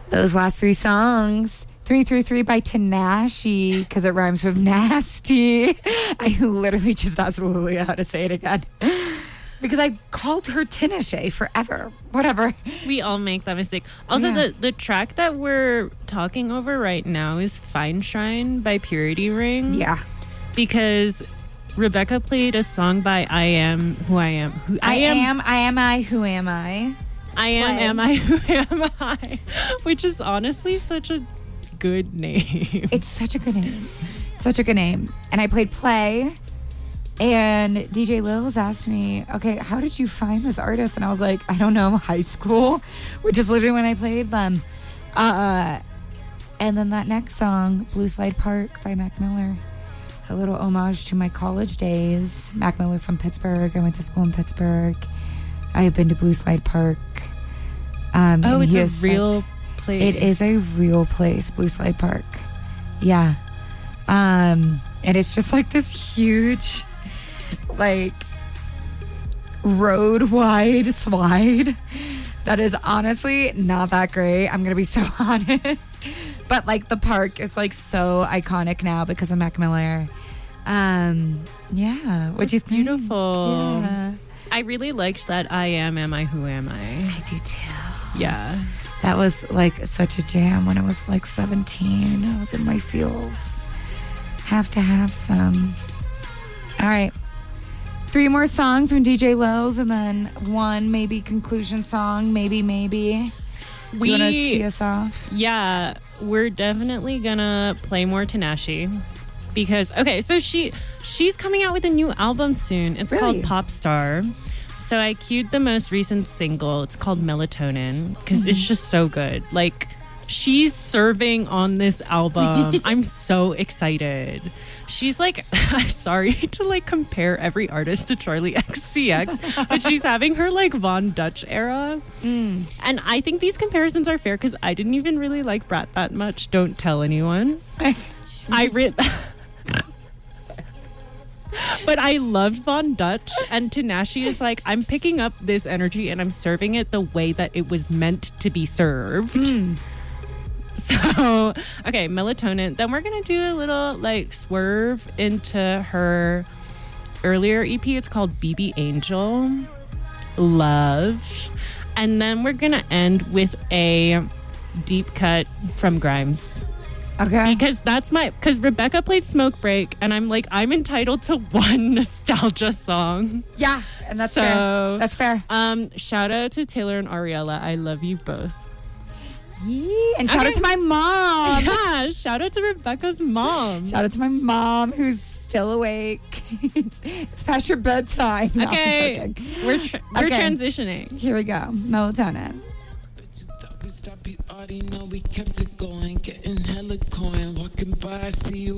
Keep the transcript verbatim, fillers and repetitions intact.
those last three songs. three three three by Tinashe, because it rhymes with nasty. I literally just asked Lulia how to say it again. Because I called her Tinashe forever. Whatever. We all make that mistake. Also, yeah. the, the track that we're talking over right now is Fine Shrine by Purity Ring. Yeah. Because Rebecca played a song by I Am Who I Am. Who I, I am, am I Am I Who Am I? I Am Play. Am I Who Am I? Which is honestly such a good name. It's such a good name. Such a good name. And I played Play. And D J Lils asked me, okay, how did you find this artist? And I was like, I don't know, high school, which is literally when I played them. Uh, and then that next song, Blue Slide Park by Mac Miller, a little homage to my college days. Mac Miller from Pittsburgh. I went to school in Pittsburgh. I have been to Blue Slide Park. Um, oh, it's a real such, place. It is a real place, Blue Slide Park. Yeah. Um, and it's just like this huge... like road wide slide that is honestly not that great. I'm gonna be so honest, but like the park is like so iconic now because of Mac Miller. Um, yeah, what do you think? Beautiful. Yeah. I really liked that. I am. Am I? Who am I? I do too. Yeah, that was like such a jam when I was like seventeen. I was in my feels. Have to have some. All right. Three more songs from D J Lils, and then one maybe conclusion song, maybe, maybe. Do we, you want to tee us off? Yeah, we're definitely gonna play more Tinashe because okay, so she she's coming out with a new album soon. It's really? called Pop Star. So I queued the most recent single. It's called Melatonin because mm-hmm. it's just so good. Like she's serving on this album. I'm so excited. She's like, sorry to like compare every artist to Charlie X C X, but she's having her like Von Dutch era. Mm. And I think these comparisons are fair because I didn't even really like Brat that much. Don't tell anyone. I read, but I loved Von Dutch, and Tinashe is like, I'm picking up this energy and I'm serving it the way that it was meant to be served. Mm. So, okay, Melatonin. Then we're going to do a little, like, swerve into her earlier E P. It's called B B Angel. Love. And then we're going to end with a deep cut from Grimes. Okay. Because that's my... Because Rebecca played Smoke Break, and I'm like, I'm entitled to one nostalgia song. Yeah, and that's so, fair. That's fair. Um, shout out to Taylor and Ariella. I love you both. Yeah, and shout okay. out to my mom. Yeah, shout out to Rebecca's mom. Shout out to my mom who's still awake. it's, it's past your bedtime. No, okay, we're tra- we're okay. transitioning. Here we go. Melatonin. We already know we kept it going, getting hella coin, walking by, I see you.